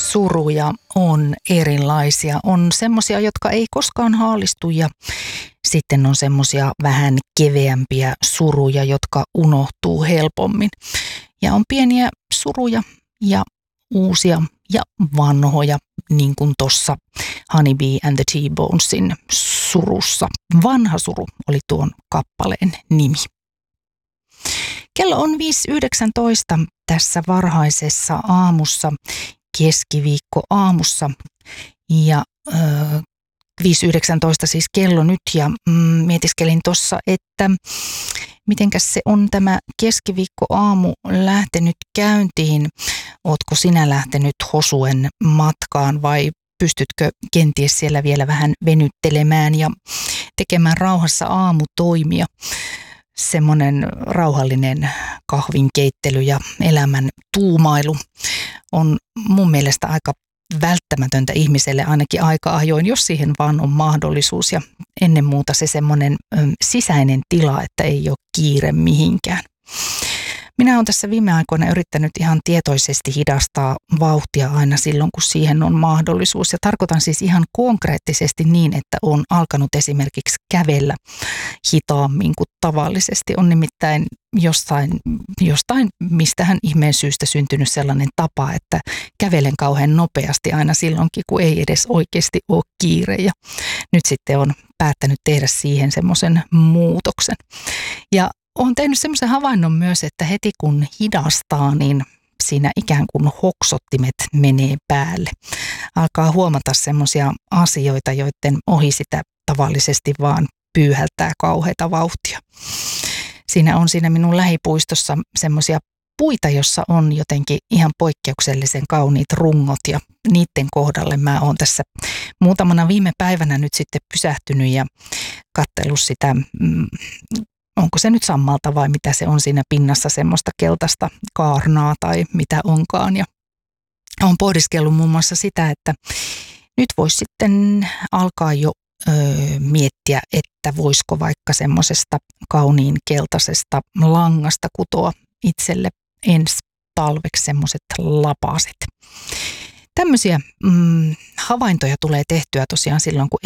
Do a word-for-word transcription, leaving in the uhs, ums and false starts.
suruja on erilaisia. On semmoisia, jotka ei koskaan haalistu ja sitten on semmoisia vähän keveämpiä suruja, jotka unohtuu helpommin. Ja on pieniä suruja ja uusia ja vanhoja, niin kuin tuossa Honey Bee and the T-Bonesin surussa. Vanha suru oli tuon kappaleen nimi. Kello on viisi yhdeksäntoista tässä varhaisessa aamussa, keskiviikko aamussa ja äh, viisi yhdeksäntoista siis kello nyt ja mm, mietiskelin tuossa, että mitenkäs se on tämä keskiviikko aamu lähtenyt käyntiin. Ootko sinä lähtenyt hosuen matkaan vai pystytkö kenties siellä vielä vähän venyttelemään ja tekemään rauhassa aamutoimia? Semmoinen rauhallinen kahvinkeittely ja elämän tuumailu on mun mielestä aika välttämätöntä ihmiselle ainakin aika ajoin, jos siihen vaan on mahdollisuus. Ja ennen muuta se semmoinen sisäinen tila, että ei ole kiire mihinkään. Minä olen tässä viime aikoina yrittänyt ihan tietoisesti hidastaa vauhtia aina silloin, kun siihen on mahdollisuus. Ja tarkoitan siis ihan konkreettisesti niin, että olen alkanut esimerkiksi kävellä hitaammin kuin tavallisesti. On nimittäin jostain, jostain mistähän ihmeen syystä syntynyt sellainen tapa, että kävelen kauhean nopeasti aina silloinkin, kun ei edes oikeasti ole kiire. Ja nyt sitten olen päättänyt tehdä siihen semmoisen muutoksen. Ja olen tehnyt semmoisen havainnon myös, että heti kun hidastaa, niin siinä ikään kuin hoksottimet menee päälle. Alkaa huomata semmoisia asioita, joiden ohi sitä tavallisesti vaan pyyhältää kauheata vauhtia. Siinä on siinä minun lähipuistossa semmoisia puita, jossa on jotenkin ihan poikkeuksellisen kauniit rungot ja niiden kohdalle mä oon tässä muutamana viime päivänä nyt sitten pysähtynyt ja katsellut sitä mm, onko se nyt sammalta vai mitä se on siinä pinnassa, semmoista keltaista kaarnaa tai mitä onkaan. Ja olen pohdiskellut muun muassa sitä, että nyt voisi sitten alkaa jo ö, miettiä, että voisiko vaikka semmoisesta kauniin keltaisesta langasta kutoa itselle ensi talveksi semmoiset lapaset. Tämmöisiä mm, havaintoja tulee tehtyä tosiaan silloin, kun